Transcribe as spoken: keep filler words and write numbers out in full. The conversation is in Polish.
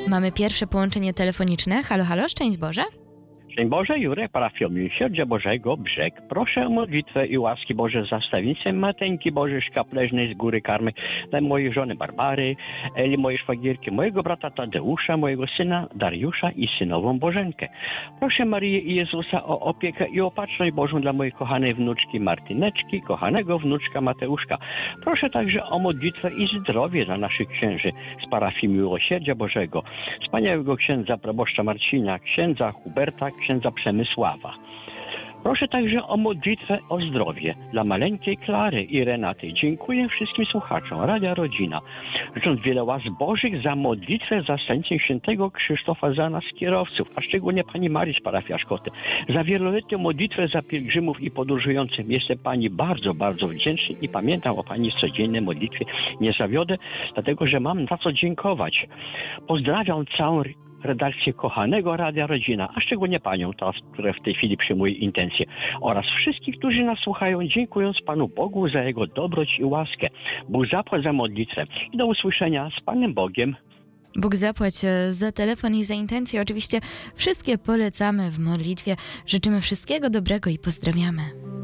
Mamy pierwsze połączenie telefoniczne. Halo, halo, szczęść Boże. Szczęść Boże, Jurek, parafią Miłosierdzia Bożego, Brzeg. Proszę o modlitwę i łaski Boże za stawienictwem Mateńki Bożej Szkapleżnej z Góry Karmy, dla mojej żony Barbary, Eli, mojej szwagierki, mojego brata Tadeusza, mojego syna Dariusza i synową Bożenkę. Proszę Marię i Jezusa o opiekę i opatrzność Bożą dla mojej kochanej wnuczki Martyneczki, kochanego wnuczka Mateuszka. Proszę także o modlitwę i zdrowie dla naszych księży z parafii Miłosierdzia Bożego, wspaniałego księdza proboszcza Marcina, księdza Huberta, księdza Przemysława. Proszę także o modlitwę o zdrowie dla maleńkiej Klary i Renaty. Dziękuję wszystkim słuchaczom Radia Rodzina, życząc wiele łask Bożych za modlitwę za stanicę świętego Krzysztofa za nas kierowców, a szczególnie pani Marii z parafii Aszkoty. Za wieloletnią modlitwę za pielgrzymów i podróżujących. Jestem pani bardzo, bardzo wdzięczny i pamiętam o pani codziennej modlitwie. Nie zawiodę, dlatego że mam za co dziękować. Pozdrawiam całą redakcję kochanego Radia Rodzina, a szczególnie panią, ta, która w tej chwili przyjmuje intencje, oraz wszystkich, którzy nas słuchają, dziękując Panu Bogu za Jego dobroć i łaskę. Bóg zapłać za modlitwę i do usłyszenia z Panem Bogiem. Bóg zapłać za telefon i za intencje. Oczywiście wszystkie polecamy w modlitwie. Życzymy wszystkiego dobrego i pozdrawiamy.